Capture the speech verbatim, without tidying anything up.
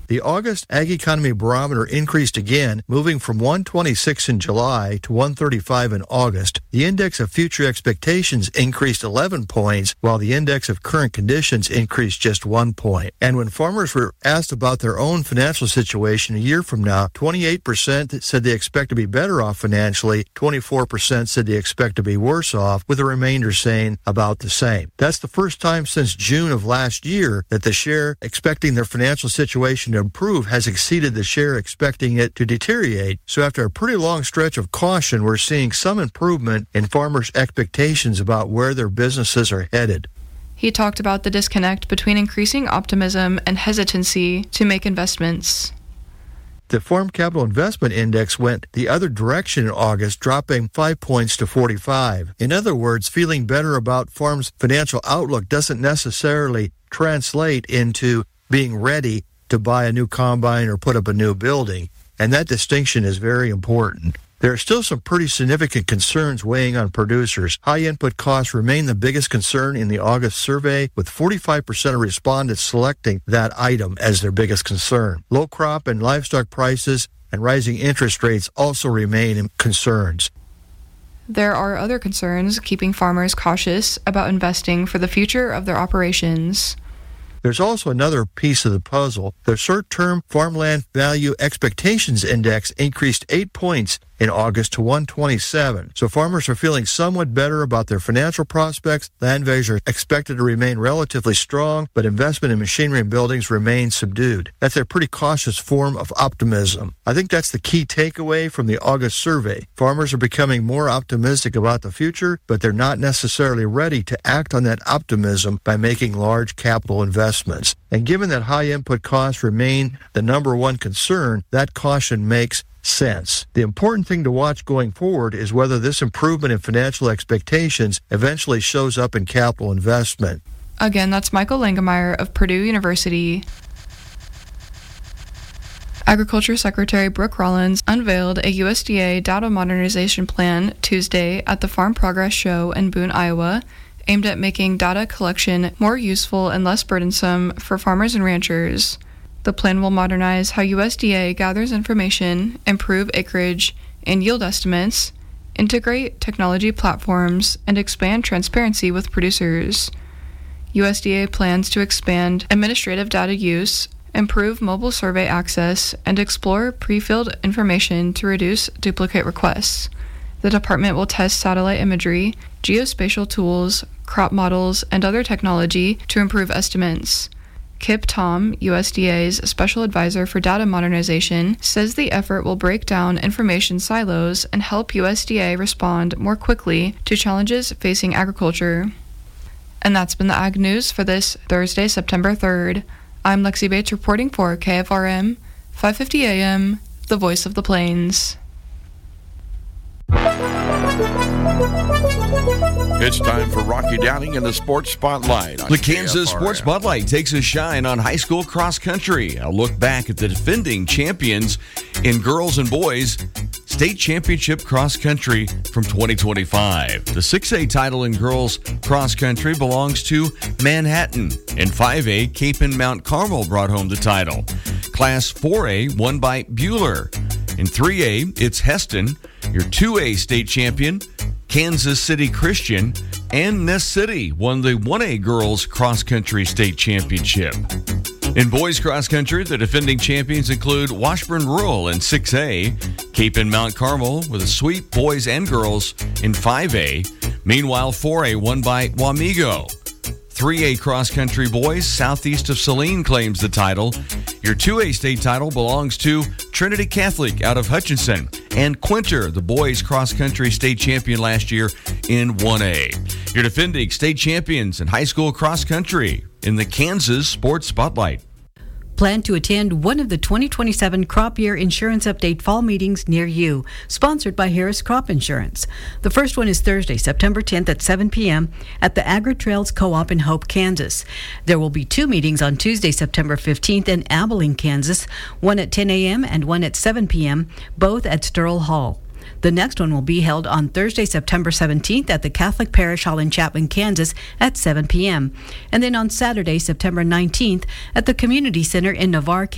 The August Ag Economy Barometer increased again, moving from one twenty-six in July to one thirty-five in August. The index of future expectations increased eleven points, while the index of current conditions increased just one point. And when farmers were asked about their own financial situation a year from now, twenty-eight percent said they expect to be better off financially, twenty-four percent said they expect to be worse off, with the remainder saying about the same. That's the first time since June of last year that the share expecting their financial situation to improve has exceeded the share expecting it to deteriorate. So after a pretty long stretch of caution, we're seeing some improvement in farmers' expectations about where their businesses are headed. He talked about the disconnect between increasing optimism and hesitancy to make investments. The Farm Capital Investment Index went the other direction in August, dropping five points to forty-five. In other words, feeling better about farms' financial outlook doesn't necessarily translate into being ready to buy a new combine or put up a new building, and that distinction is very important. There are still some pretty significant concerns weighing on producers. High input costs remain the biggest concern in the August survey, with forty-five percent of respondents selecting that item as their biggest concern. Low crop and livestock prices and rising interest rates also remain concerns. There are other concerns keeping farmers cautious about investing for the future of their operations. There's also another piece of the puzzle. The short-term farmland value expectations index increased eight points in August to one twenty-seven. So farmers are feeling somewhat better about their financial prospects. Land values are expected to remain relatively strong, but investment in machinery and buildings remains subdued. That's a pretty cautious form of optimism. I think that's the key takeaway from the August survey. Farmers are becoming more optimistic about the future, but they're not necessarily ready to act on that optimism by making large capital investments. And given that high input costs remain the number one concern, that caution makes sense. The important thing to watch going forward is whether this improvement in financial expectations eventually shows up in capital investment. Again, that's Michael Langemeyer of Purdue University. Agriculture Secretary Brooke Rollins unveiled a U S D A data modernization plan Tuesday at the Farm Progress Show in Boone, Iowa, aimed at making data collection more useful and less burdensome for farmers and ranchers. The plan will modernize how U S D A gathers information, improve acreage and yield estimates, integrate technology platforms, and expand transparency with producers. U S D A plans to expand administrative data use, improve mobile survey access, and explore pre-filled information to reduce duplicate requests. The department will test satellite imagery, geospatial tools, crop models, and other technology to improve estimates. Kip Tom, U S D A's Special Advisor for Data Modernization, says the effort will break down information silos and help U S D A respond more quickly to challenges facing agriculture. And that's been the Ag News for this Thursday, September third. I'm Lexi Bates reporting for K F R M, five fifty A M, the voice of the plains. It's time for Rocky Downing in the Sports Spotlight. The Kansas Sports Spotlight takes a shine on high school cross country. A look back at the defending champions in girls and boys state championship cross country from twenty twenty-five. The six A title in girls cross country belongs to Manhattan. In five A, Cape and Mount Carmel brought home the title. Class four A won by Bueller. In three A, it's Heston. Your two A state champion, Kansas City Christian, and Ness City won the one A girls cross country state championship. In boys cross country, the defending champions include Washburn Rural in six A, Cape and Mount Carmel with a sweep boys and girls in five A. Meanwhile, four A won by Wamego. three A cross country boys, southeast of Saline claims the title. Your two A state title belongs to Trinity Catholic out of Hutchinson, and Quinter, the boys cross country state champion last year in one A. Your defending state champions in high school cross country in the Kansas Sports Spotlight. Plan to attend one of the twenty twenty-seven Crop Year Insurance Update fall meetings near you, sponsored by Harris Crop Insurance. The first one is Thursday, September tenth at seven p.m. at the Agri-Trails Co-op in Hope, Kansas. There will be two meetings on Tuesday, September fifteenth in Abilene, Kansas, one at ten a.m. and one at seven p.m., both at Sterl Hall. The next one will be held on Thursday, September seventeenth at the Catholic Parish Hall in Chapman, Kansas at seven p.m. And then on Saturday, September nineteenth at the Community Center in Navarre,